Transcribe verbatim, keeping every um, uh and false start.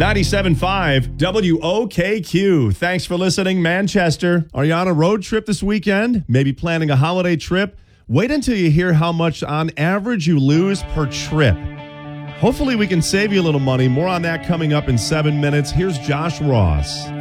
ninety-seven point five W O K Q. Thanks for listening, Manchester. Are you on a road trip this weekend? Maybe planning a holiday trip? Wait until you hear how much on average you lose per trip. Hopefully we can save you a little money. More on that coming up in seven minutes. Here's Josh Ross.